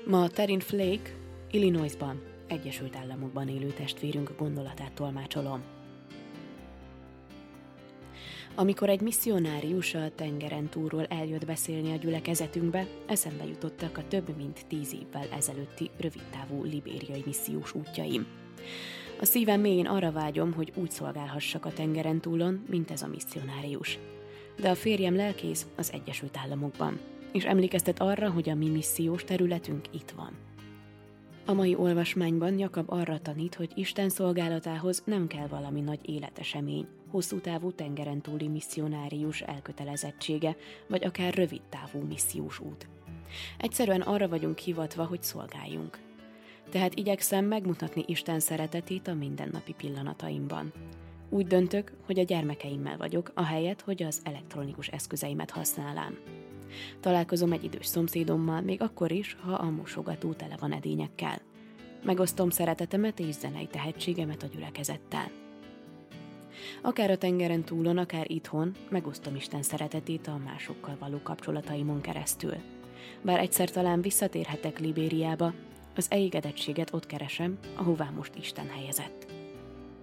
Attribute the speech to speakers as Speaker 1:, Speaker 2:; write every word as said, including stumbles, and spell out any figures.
Speaker 1: Ma Terrin Flake, Illinoisban, Egyesült Államokban élő testvérünk gondolatát tolmácsolom. Amikor egy misszionárius a tengeren túlról eljött beszélni a gyülekezetünkbe, eszembe jutottak a több mint tíz évvel ezelőtti rövidtávú libériai missziós útjaim. A szívem mélyén arra vágyom, hogy úgy szolgálhassak a tengeren túlon, mint ez a misszionárius. De a férjem lelkész az Egyesült Államokban, és emlékeztet arra, hogy a mi missziós területünk itt van. A mai olvasmányban Jakab arra tanít, hogy Isten szolgálatához nem kell valami nagy életesemény, hosszú távú tengeren túli misszionárius elkötelezettsége, vagy akár rövid távú missziós út. Egyszerűen arra vagyunk hivatva, hogy szolgáljunk. Tehát igyekszem megmutatni Isten szeretetét a mindennapi pillanataimban. Úgy döntök, hogy a gyermekeimmel vagyok, ahelyett, hogy az elektronikus eszközeimet használám. Találkozom egy idős szomszédommal, még akkor is, ha a mosogató tele van edényekkel. Megosztom szeretetemet és zenei tehetségemet a gyülekezettel. Akár a tengeren túlon, akár itthon, megosztom Isten szeretetét a másokkal való kapcsolataimon keresztül. Bár egyszer talán visszatérhetek Libériába, az elégedettséget ott keresem, ahová most Isten helyezett.